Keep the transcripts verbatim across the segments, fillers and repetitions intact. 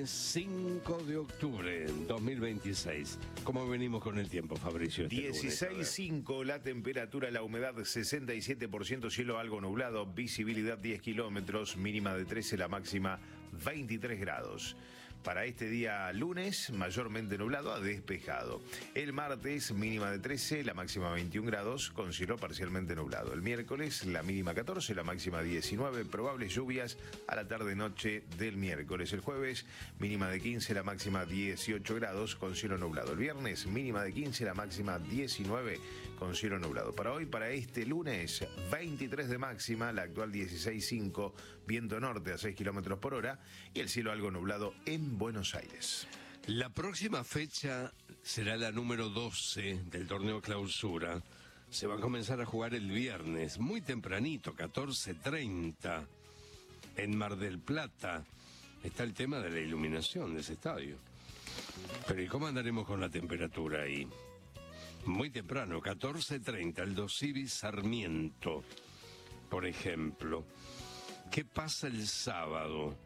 lunes cinco de octubre dos mil veintiséis. ¿Cómo venimos con el tiempo, Fabricio? Este dieciséis cinco la temperatura, la humedad sesenta y siete por ciento, cielo algo nublado, visibilidad diez kilómetros, mínima de trece, la máxima veintitrés grados. Para este día lunes, mayormente nublado a despejado. El martes, mínima de trece, la máxima veintiún grados, con cielo parcialmente nublado. El miércoles, la mínima catorce, la máxima diecinueve, probables lluvias a la tarde-noche del miércoles. El jueves, mínima de quince, la máxima dieciocho grados, con cielo nublado. El viernes, mínima de quince, la máxima diecinueve, con cielo nublado. Para hoy, para este lunes, veintitrés de máxima, la actual dieciséis cinco, viento norte a seis kilómetros por hora y el cielo algo nublado en Buenos Aires. La próxima fecha será la número doce del torneo Clausura. Se va a comenzar a jugar el viernes, muy tempranito, catorce treinta, en Mar del Plata. Está el tema de la iluminación de ese estadio. Pero ¿y cómo andaremos con la temperatura ahí? Muy temprano, catorce treinta, el Dosivi Sarmiento, por ejemplo. ¿Qué pasa el sábado?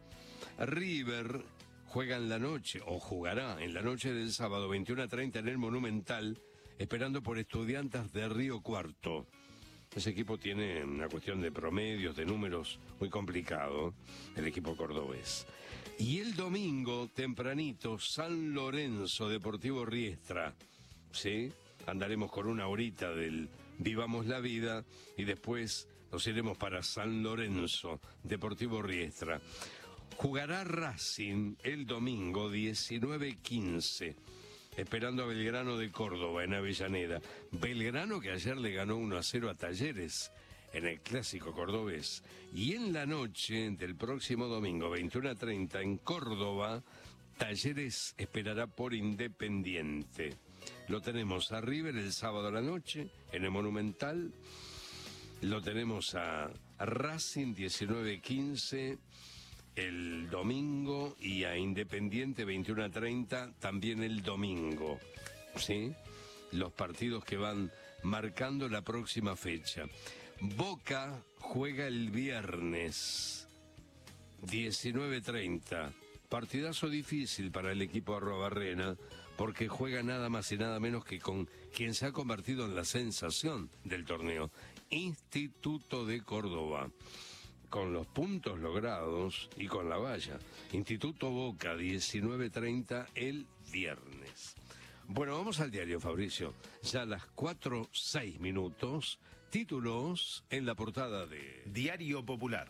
River juega en la noche, o jugará en la noche del sábado, veintiuno treinta en el Monumental, esperando por Estudiantes de Río Cuarto. Ese equipo tiene una cuestión de promedios, de números muy complicado, el equipo cordobés. Y el domingo, tempranito, San Lorenzo Deportivo Riestra, ¿sí? Andaremos con una horita del Vivamos la Vida y después nos iremos para San Lorenzo Deportivo Riestra. Jugará Racing el domingo diecinueve quince, esperando a Belgrano de Córdoba en Avellaneda. Belgrano que ayer le ganó uno a cero a Talleres en el clásico cordobés. Y en la noche del próximo domingo, veintiuno treinta, en Córdoba, Talleres esperará por Independiente. Lo tenemos a River el sábado a la noche en el Monumental. Lo tenemos a Racing diecinueve quince el domingo y a Independiente veintiuno treinta también el domingo, ¿sí? Los partidos que van marcando la próxima fecha. Boca juega el viernes diecinueve treinta. Partidazo difícil para el equipo Arrobarrena, porque juega nada más y nada menos que con quien se ha convertido en la sensación del torneo, Instituto de Córdoba. Con los puntos logrados y con la valla. Instituto Boca, diecinueve treinta el viernes. Bueno, vamos al diario, Fabricio. Ya a las cuatro seis minutos, títulos en la portada de Diario Popular.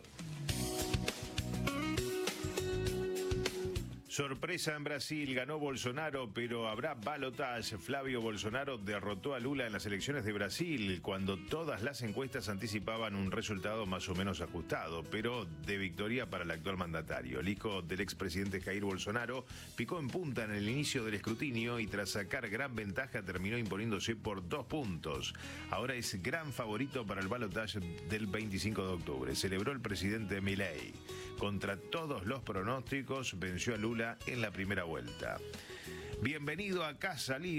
Sorpresa en Brasil, ganó Bolsonaro, pero habrá balotaje. Flavio Bolsonaro derrotó a Lula en las elecciones de Brasil, cuando todas las encuestas anticipaban un resultado más o menos ajustado, pero de victoria para el actual mandatario. El hijo del expresidente Jair Bolsonaro picó en punta en el inicio del escrutinio y tras sacar gran ventaja terminó imponiéndose por dos puntos. Ahora es gran favorito para el balotaje del veinticinco de octubre. Celebró el presidente Milei. Contra todos los pronósticos, venció a Lula en la primera vuelta. Bienvenido a Casa Libre.